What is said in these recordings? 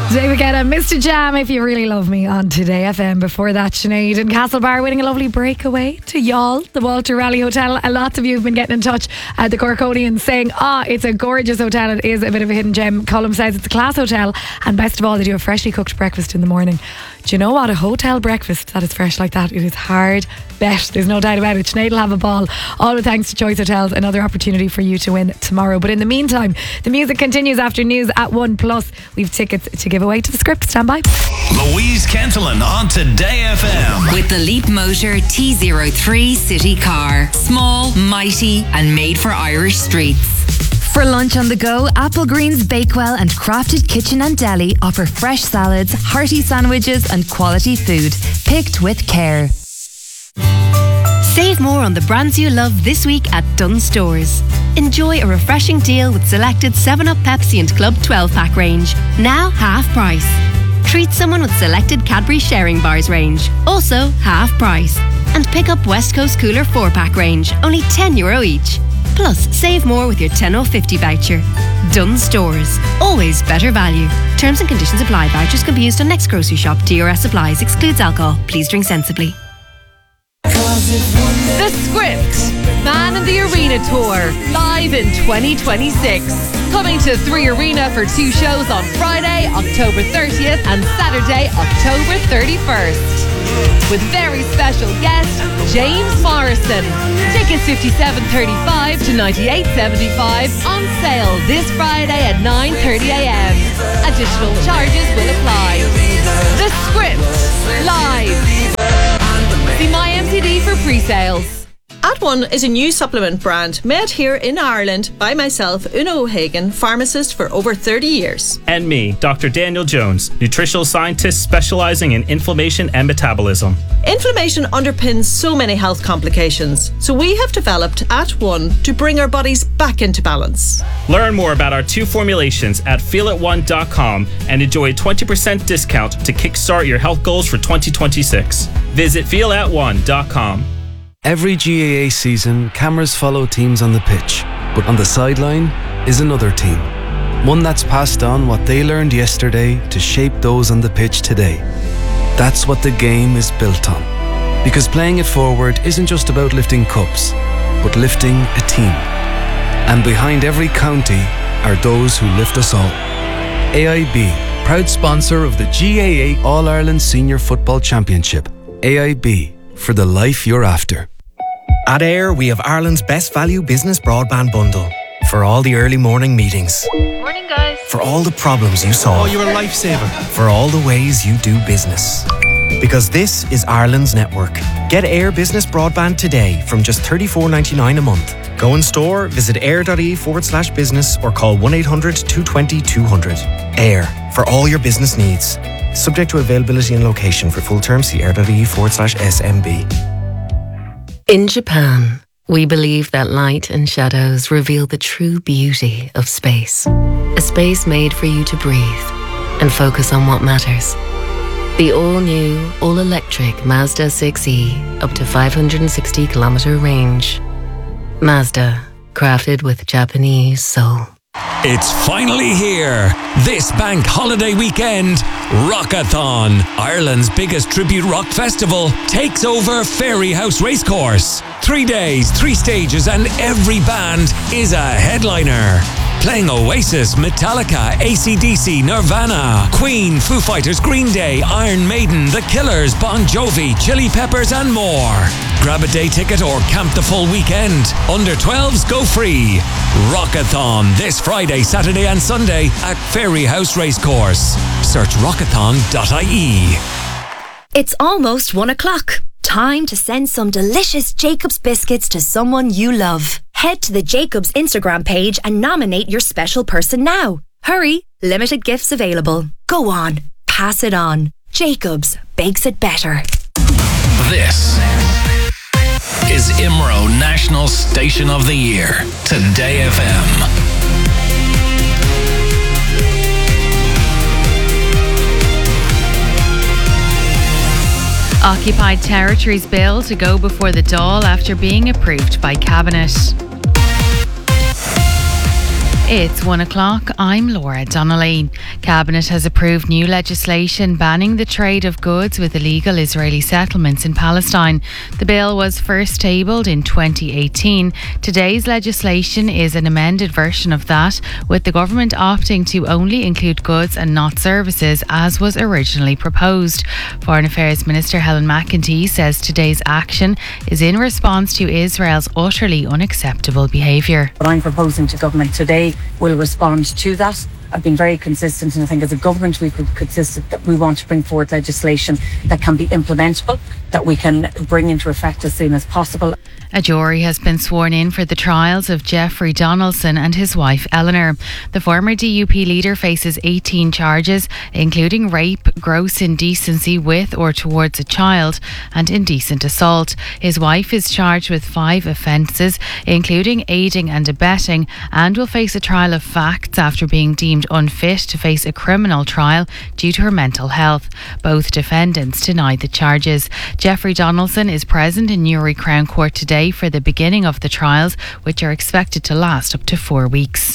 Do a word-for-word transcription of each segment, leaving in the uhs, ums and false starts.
David Guetta, Mister Jam, If You Really Love Me on Today F M. Before that, Sinead and Castlebar winning a lovely breakaway to y'all, the Walter Raleigh Hotel. A lot of you have been getting in touch at the Corkonians saying, ah, oh, it's a gorgeous hotel. It is a bit of a hidden gem. Colum says it's a class hotel, and best of all, they do a freshly cooked breakfast in the morning. Do you know what? A hotel breakfast that is fresh like that, it is hard bet. There's no doubt about it. Sinead will have a ball. All with thanks to Choice Hotels. Another opportunity for you to win tomorrow. But in the meantime, the music continues after news at one. Plus, we've tickets to give away to the Script. Stand by. Louise Cantillon on Today F M. With the Leap Motor T zero three City Car. Small, mighty and made for Irish streets. For lunch on the go, Apple Greens Bakewell and Crafted Kitchen and Deli offer fresh salads, hearty sandwiches and quality food, picked with care. Save more on the brands you love this week at Dunnes Stores. Enjoy a refreshing deal with selected seven up Pepsi and Club twelve pack range, now half price. Treat someone with selected Cadbury Sharing Bars range, also half price. And pick up West Coast Cooler four pack range, only ten euro each. Plus, save more with your ten oh fifty voucher. Dunnes Stores. Always better value. Terms and conditions apply. Vouchers can be used on next grocery shop. D R S applies. Excludes alcohol. Please drink sensibly. The Script, Man in the Arena Tour, live in twenty twenty-six. Coming to Three Arena for two shows on Friday, October thirtieth and Saturday, October thirty-first. With very special guest, James Morrison. Tickets fifty-seven thirty-five to ninety-eight seventy-five on sale this Friday at nine thirty a m. Additional charges will apply. The Script, live. See My M T D for pre-sales. At One is a new supplement brand made here in Ireland by myself, Una O'Hagan, pharmacist for over thirty years. And me, Doctor Daniel Jones, nutritional scientist specialising in inflammation and metabolism. Inflammation underpins so many health complications, so we have developed At One to bring our bodies back into balance. Learn more about our two formulations at feel at one dot com and enjoy a twenty percent discount to kickstart your health goals for twenty twenty-six. Visit feel at one dot com. Every G A A season, cameras follow teams on the pitch, but on the sideline is another team. One that's passed on what they learned yesterday to shape those on the pitch today. That's what the game is built on. Because playing it forward isn't just about lifting cups, but lifting a team. And behind every county are those who lift us all. A I B, proud sponsor of the G A A All-Ireland Senior Football Championship. A I B, for the life you're after. At Air, we have Ireland's best value business broadband bundle. For all the early morning meetings. Morning, guys. For all the problems you solve. Oh, you're a lifesaver. For all the ways you do business. Because this is Ireland's network. Get Air Business Broadband today from just thirty-four ninety-nine a month. Go in store, visit air.ie forward slash business or call one eight hundred two two zero two hundred. Air, for all your business needs. Subject to availability and location. For full terms, see air.ie forward slash SMB. In Japan, we believe that light and shadows reveal the true beauty of space. A space made for you to breathe and focus on what matters. The all-new, all-electric Mazda six E, up to five hundred sixty kilometre range. Mazda, crafted with Japanese soul. It's finally here. This bank holiday weekend, Rockathon, Ireland's biggest tribute rock festival, takes over Fairyhouse Racecourse. Three days, three stages, and every band is a headliner. Playing Oasis, Metallica, A C D C, Nirvana, Queen, Foo Fighters, Green Day, Iron Maiden, The Killers, Bon Jovi, Chili Peppers and more. Grab a day ticket or camp the full weekend. Under twelves go free. Rockathon this Friday, Saturday and Sunday at Fairyhouse Racecourse. Search rockathon dot I E. It's almost one o'clock. Time to send some delicious Jacobs biscuits to someone you love. Head to the Jacobs Instagram page and nominate your special person now. Hurry, limited gifts available. Go on, pass it on. Jacobs bakes it better. This is I M R O National Station of the Year, Today F M. Occupied Territories Bill to go before the Dáil after being approved by Cabinet. It's one o'clock. I'm Laura Donnelly. Cabinet has approved new legislation banning the trade of goods with illegal Israeli settlements in Palestine. The bill was first tabled in twenty eighteen. Today's legislation is an amended version of that, with the government opting to only include goods and not services, as was originally proposed. Foreign Affairs Minister Helen McEntee says today's action is in response to Israel's utterly unacceptable behaviour. What I'm proposing to government today will respond to that. I've been very consistent, and I think as a government we've been consistent that we want to bring forward legislation that can be implementable, that we can bring into effect as soon as possible. A jury has been sworn in for the trials of Jeffrey Donaldson and his wife Eleanor. The former D U P leader faces eighteen charges, including rape, gross indecency with or towards a child, and indecent assault. His wife is charged with five offences, including aiding and abetting, and will face a trial of facts after being deemed unfit to face a criminal trial due to her mental health. Both defendants denied the charges. Jeffrey Donaldson is present in Newry Crown Court today for the beginning of the trials, which are expected to last up to four weeks.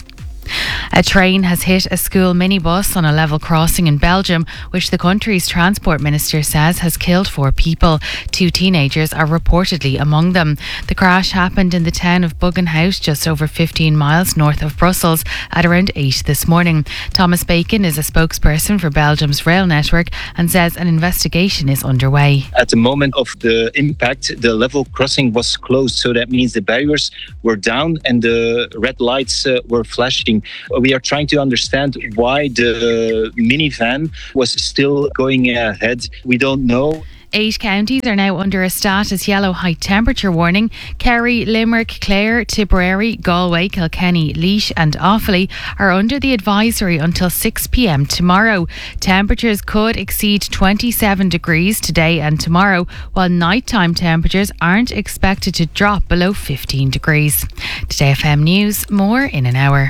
A train has hit a school minibus on a level crossing in Belgium, which the country's transport minister says has killed four people. Two teenagers are reportedly among them. The crash happened in the town of Buggenhout, just over fifteen miles north of Brussels, at around eight this morning. Thomas Bacon is a spokesperson for Belgium's rail network and says an investigation is underway. At the moment of the impact, the level crossing was closed, so that means the barriers were down and the red lights uh, were flashing. We are trying to understand why the minivan was still going ahead. We don't know. Eight counties are now under a status yellow high temperature warning. Kerry, Limerick, Clare, Tipperary, Galway, Kilkenny, Laois and Offaly are under the advisory until six p.m. tomorrow. Temperatures could exceed twenty-seven degrees today and tomorrow, while nighttime temperatures aren't expected to drop below fifteen degrees. Today F M News, more in an hour.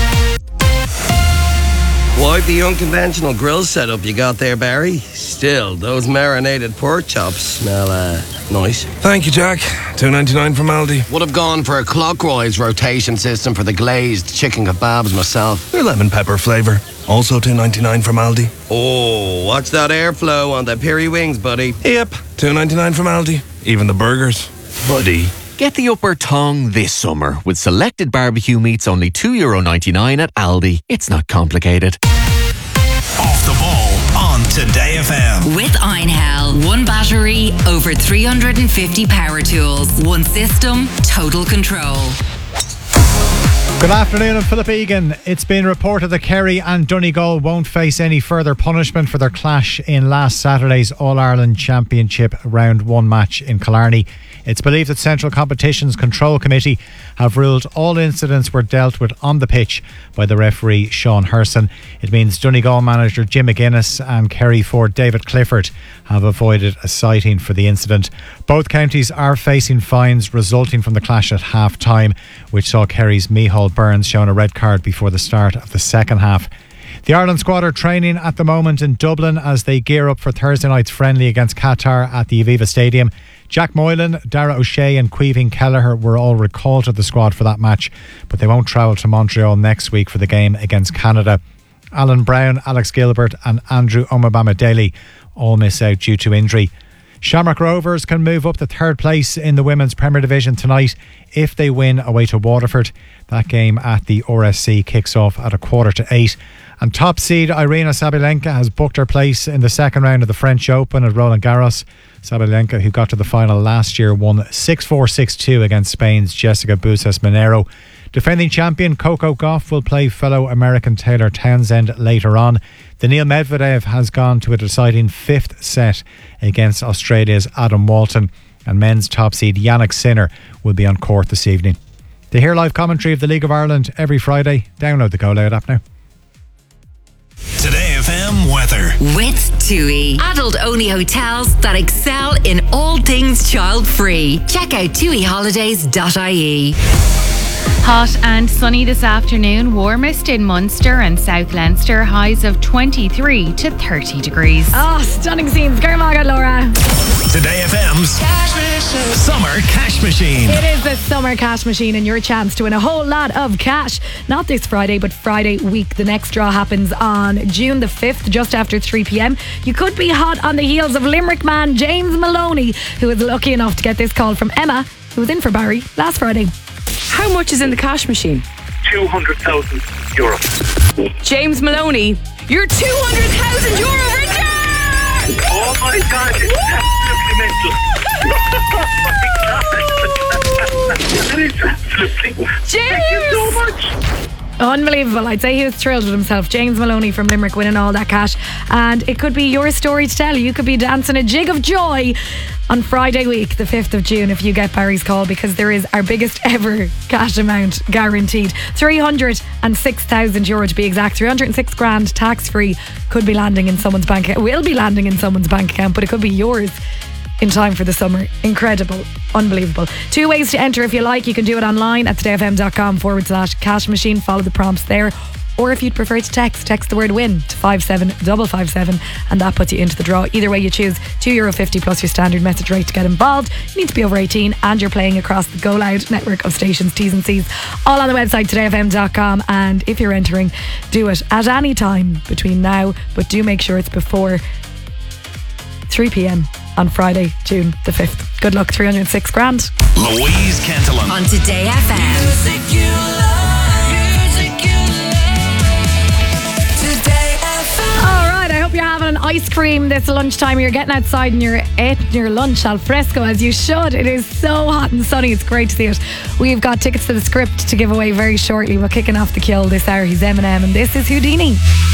Quite the unconventional grill setup you got there, Barry. Still, those marinated pork chops smell uh, nice. Thank you, Jack. two ninety-nine from Aldi. Would have gone for a clockwise rotation system for the glazed chicken kebabs myself. They're lemon pepper flavour. Also two ninety-nine from Aldi. Oh, watch that airflow on the peri wings, buddy. Yep, two ninety-nine from Aldi. Even the burgers. Buddy. Get the upper tongue this summer with selected barbecue meats only two euro ninety-nine at Aldi. It's not complicated. Off the ball on Today F M. With Einhell, one battery, over three hundred fifty power tools, one system, total control. Good afternoon, I'm Philip Egan. It's been reported that Kerry and Donegal won't face any further punishment for their clash in last Saturday's All-Ireland Championship Round one match in Killarney. It's believed that Central Competitions Control Committee have ruled all incidents were dealt with on the pitch by the referee Sean Herson. It means Donegal manager Jim McGuinness and Kerry forward David Clifford have avoided a citing for the incident. Both counties are facing fines resulting from the clash at half time, which saw Kerry's Mihal Burns shown a red card before the start of the second half. The Ireland squad are training at the moment in Dublin as they gear up for Thursday night's friendly against Qatar at the Aviva Stadium. Jack Moylan, Dara O'Shea and Caoimhín Kelleher were all recalled to the squad for that match, but they won't travel to Montreal next week for the game against Canada. Alan Brown, Alex Gilbert and Andrew Omobamidele all miss out due to injury. Shamrock Rovers can move up to third place in the Women's Premier Division tonight if they win away to Waterford. That game at the R S C kicks off at a quarter to eight. And top seed Irina Sabalenka has booked her place in the second round of the French Open at Roland Garros. Sabalenka, who got to the final last year, won six four six two against Spain's Jessica Buses Monero. Defending champion Coco Gauff will play fellow American Taylor Townsend later on. Daniil Medvedev has gone to a deciding fifth set against Australia's Adam Walton. And men's top seed Yannick Sinner will be on court this evening. To hear live commentary of the League of Ireland every Friday, download the Go Loud app now. Today F M weather. With TUI. Adult-only hotels that excel in all things child-free. Check out tui holidays dot I E. Hot and sunny this afternoon, warmest in Munster and South Leinster, highs of twenty-three to thirty degrees. Oh, stunning scenes. Garmaga, Laura. Today F M's Summer Cash Machine. It is the Summer Cash Machine and your chance to win a whole lot of cash. Not this Friday, but Friday week. The next draw happens on June the fifth, just after three p.m. You could be hot on the heels of Limerick man James Maloney, who was lucky enough to get this call from Emma, who was in for Barry last Friday. How much is in the cash machine? two hundred thousand euro. James Maloney, you're two hundred thousand euro richer! Oh my God, it's absolutely mental. Oh my God. That is absolutely. James! Thank you so much. Unbelievable. I'd say he was thrilled with himself. James Maloney from Limerick winning all that cash. And it could be your story to tell. You could be dancing a jig of joy on Friday week, the fifth of June, if you get Barry's call, because there is our biggest ever cash amount guaranteed. three hundred six thousand euro to be exact. three hundred six grand tax free could be landing in someone's bank account. Will be landing in someone's bank account, but it could be yours in time for the summer. Incredible. Unbelievable. Two ways to enter if you like. You can do it online at todayfm.com forward slash cash machine. Follow the prompts there. Or if you'd prefer to text, text the word win to five seven five five seven and that puts you into the draw. Either way you choose, two euro fifty plus your standard message rate to get involved. You need to be over eighteen and you're playing across the Go Loud network of stations. T's and C's all on the website today f m dot com, and if you're entering, do it at any time between now, but do make sure it's before three p.m. on Friday, June the fifth. Good luck. Three hundred six grand. Louise Cantillon on Today F M. Music you love, music you love. Today F M. All right, I hope you're having an ice cream this lunchtime. You're getting outside and you're eating your lunch al fresco, as you should. It is so hot and sunny. It's great to see it. We've got tickets to the Script to give away very shortly. We're kicking off the kill this hour. He's Eminem and this is Houdini.